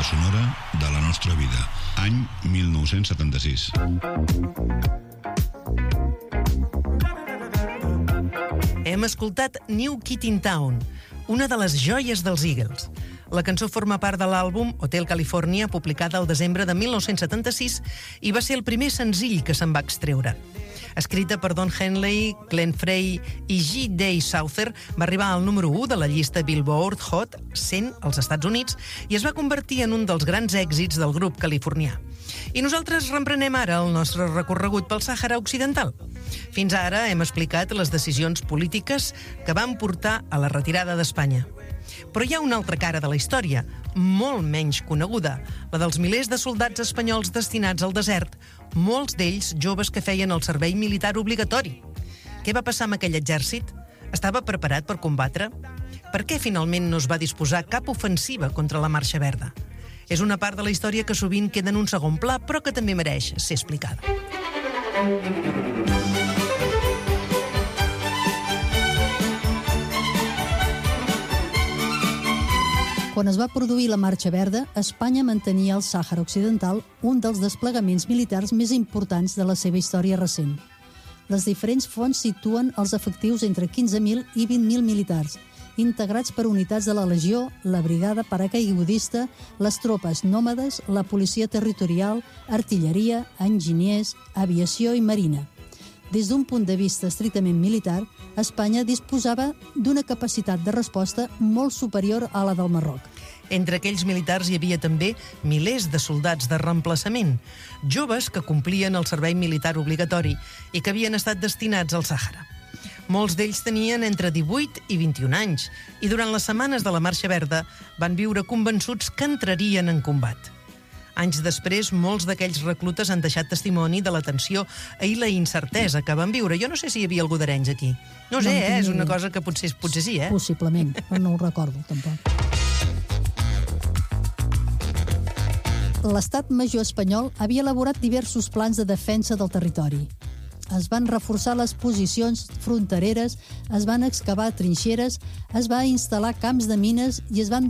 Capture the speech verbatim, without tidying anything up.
sonora de la nostra vida. Any mil nou-cents setanta-sis. Hem escoltat New Kid in Town, una de les joies dels Eagles. La cançó forma part de l'àlbum Hotel California, publicada al desembre de mil nou-cents setanta-sis, i va ser el primer senzill que se'n va extreure. Escrita per Don Henley, Glenn Frey i G. Day Souther, va arribar al número u de la llista Billboard Hot cent als Estats Units i es va convertir en un dels grans èxits del grup californià. I nosaltres reprenem ara el nostre recorregut pel Sàhara Occidental. Fins ara hem explicat les decisions polítiques que van portar a la retirada d'Espanya. Però hi ha una altra cara de la història, molt menys coneguda, la dels milers de soldats espanyols destinats al desert, molts d'ells joves que feien el servei militar obligatori. Què va passar amb aquell exèrcit? Estava preparat per combatre? Per què finalment no es va disposar cap ofensiva contra la Marxa Verda? És una part de la història que sovint queda en un segon pla, però que també mereix ser explicada. Quan es va produir la Marxa Verda, Espanya mantenia al Sàhara Occidental un dels desplegaments militars més importants de la seva història recent. Les diferents fonts situen els efectius entre quinze mil i vint mil militars, integrats per unitats de la Legió, la Brigada Paracaigudista, les tropes nòmades, la policia territorial, artilleria, enginyers, aviació i marina. Des d'un punt de vista estrictament militar, Espanya disposava d'una capacitat de resposta molt superior a la del Marroc. Entre aquells militars hi havia també milers de soldats de reemplaçament, joves que complien el servei militar obligatori i que havien estat destinats al Sàhara. Molts d'ells tenien entre divuit i vint-i-un anys i durant les setmanes de la Marxa Verda van viure convençuts que entrarien en combat. Anys després, molts d'aquells reclutes han deixat testimoni de la tensió i la incertesa que van viure. Jo no sé si hi havia algú d'Arenys aquí. No sé, eh? És una cosa que potser, potser sí, eh? Possiblement, però no ho recordo, tampoc. L'Estat Major espanyol havia elaborat diversos plans de defensa del territori. Es van reforçar les posicions frontereres, es van excavar trinxeres, es va instal·lar camps de mines i es van